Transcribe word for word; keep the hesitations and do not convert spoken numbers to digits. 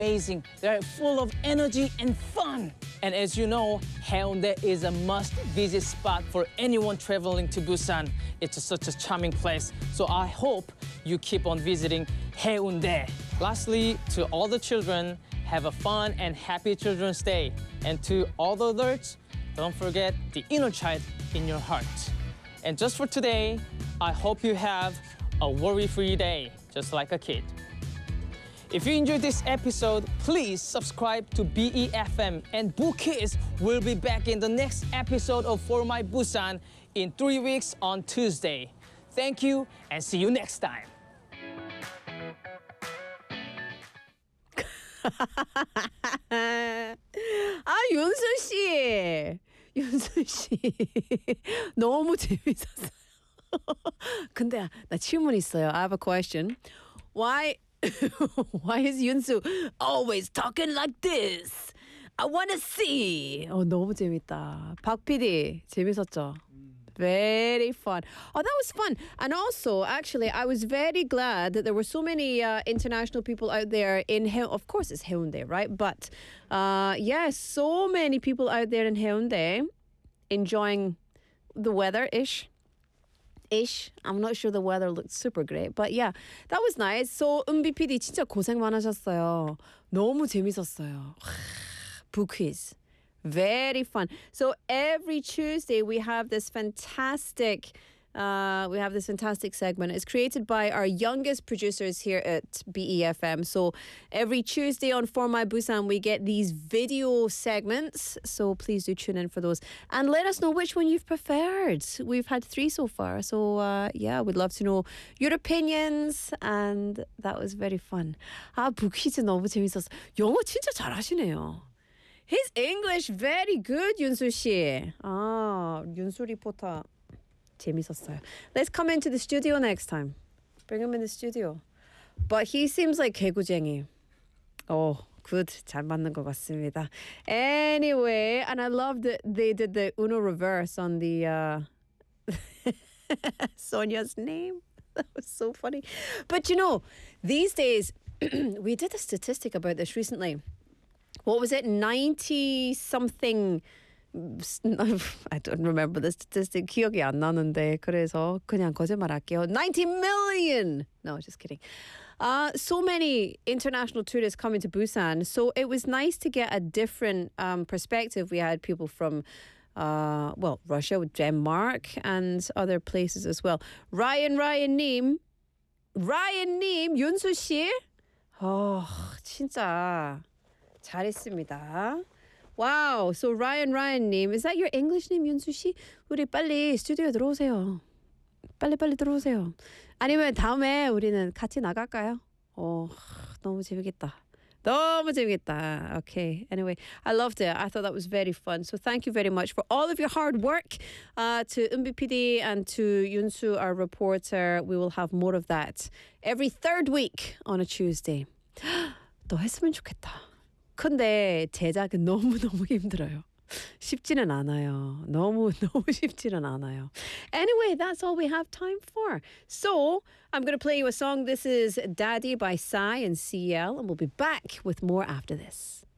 amazing. They're full of energy and fun. And as you know, Haeundae is a must-visit spot for anyone traveling to Busan. It's such a charming place, so I hope you keep on visiting Haeundae. Lastly, to all the children, have a fun and happy Children's Day. And to all the adults, don't forget the inner child in your heart. And just for today, I hope you have a worry-free day, just like a kid. If you enjoyed this episode, please subscribe to B E F M, and Bookies will be back in the next episode of For My Busan in three weeks on Tuesday. Thank you, and see you next time. 아, 윤수 씨. 윤수 씨. 너무 재밌었어요. 근데 나 질문 있어요. I have a question. Why why is Yunsu always talking like this? I want to see. 어, 너무 재밌다. 박 피디 재밌었죠? Very fun. Oh, that was fun. And also, actually, I was very glad that there were so many uh, international people out there in Hae- of course it's Haeundae, right? But uh, yes, so many people out there in Haeundae enjoying the weather-ish. Ish. I'm not sure the weather looked super great, but yeah, that was nice. So 은비 피디 진짜 고생 많으셨어요. 너무 재밌었어요. Bookies. Very fun. So every Tuesday we have this fantastic uh, we have this fantastic segment. It's created by our youngest producers here at B E F M. So every Tuesday on For My Busan we get these video segments. So please do tune in for those. And let us know which one you've preferred. We've had three so far. So uh, yeah, we'd love to know your opinions. And that was very fun. 아, 북퀴즈 너무 재밌었어. 영어 진짜 잘하시네요. His English very good, 윤수 씨. 아, 윤수 리포터 재밌었어요. Let's come into the studio next time. Bring him in the studio. But he seems like 개구쟁이. Oh, good. 잘 맞는 것 같습니다. Anyway, and I loved that they did the Uno reverse on the uh, Sonia's name. That was so funny. But you know, these days, we did a statistic about this recently. What was it? ninety something. I don't remember the statistic. 기억이 안 나는데 그래서 그냥 거짓말할게요. ninety million. No, just kidding. Uh, so many international tourists coming to Busan. So it was nice to get a different um, perspective. We had people from uh, well, Russia, Denmark, and other places as well. Ryan, Ryan 님, Ryan 님, 윤수 씨. Oh, 진짜. 잘했습니다. Wow. So Ryan Ryan 님, is that your English name, 윤수 씨? 우리 빨리 스튜디오에 들어오세요. 빨리 빨리 들어오세요. 아니면 다음에 우리는 같이 나갈까요? 어, 너무 재밌겠다. 너무 재밌겠다. Okay. Anyway, I loved it. I thought that was very fun. So thank you very much for all of your hard work. Uh, to 은비 피디 and to 윤수, our reporter. We will have more of that every third week on a Tuesday. 너 했으면 좋겠다. 근데 제작은 너무너무 힘들어요. 쉽지는 않아요. 너무 너무 쉽지는 않아요. Anyway, that's all we have time for. So, I'm going to play you a song. This is Daddy by Psy and C L, and we'll be back with more after this.